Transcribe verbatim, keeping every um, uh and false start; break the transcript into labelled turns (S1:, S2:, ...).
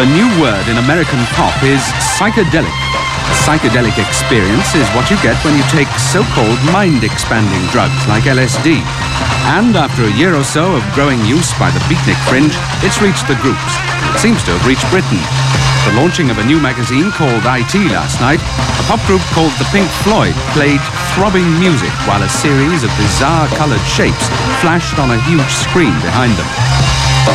S1: The new word in American pop is psychedelic. A psychedelic experience is what you get when you take so-called mind-expanding drugs like L S D. And after a year or so of growing use by the beatnik fringe, it's reached the groups. It seems to have reached Britain. The launching of a new magazine called I T last night, a pop group called the Pink Floyd played throbbing music while a series of bizarre coloured shapes flashed on a huge screen behind them.